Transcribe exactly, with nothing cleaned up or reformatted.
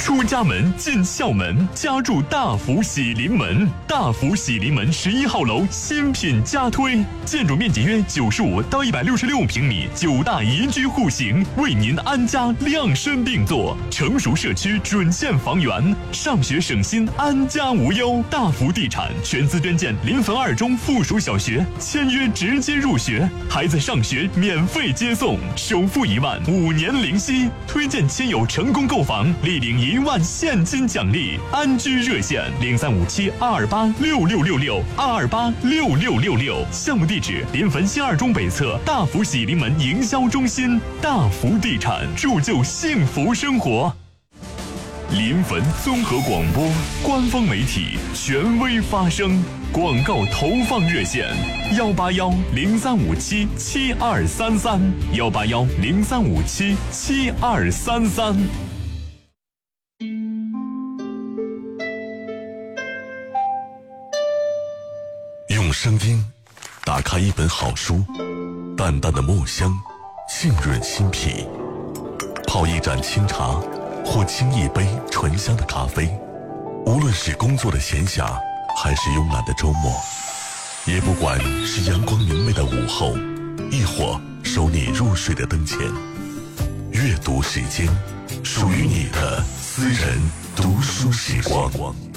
出家门进校门，家住大福喜临门。大福喜临门十一号楼新品加推，建筑面积约九十五到一百六十六平米，九大宜居户型，为您安家量身定做。成熟社区准线房源，上学省心，安家无忧。大福地产全资捐建临汾二中附属小学，签约直接入学，孩子上学免费接送，首付一万，五年零息。推荐亲友成功购房，立领一万现金奖励。安居热线零三五七二二八六六六六二二八六六六六。项目地址：临汾新二中北侧大福喜临门营销中心。大福地产，铸就幸福生活。临汾综合广播官方媒体，权威发声。广告投放热线：幺八幺零三五七七二三三，幺八幺零三五七七二三三。 用声音打开一本好书，淡淡的墨香浸润心脾，泡一盏清茶或沏一杯醇香的咖啡，无论是工作的闲暇还是慵懒的周末，也不管是阳光明媚的午后，亦或守你入睡的灯前，阅读时间，属于你的私人读书时光。